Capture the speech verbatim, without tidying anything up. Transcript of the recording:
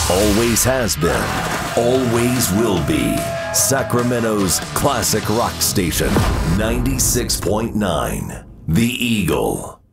Always has been, always will be. Sacramento's classic rock station, ninety-six point nine, The Eagle.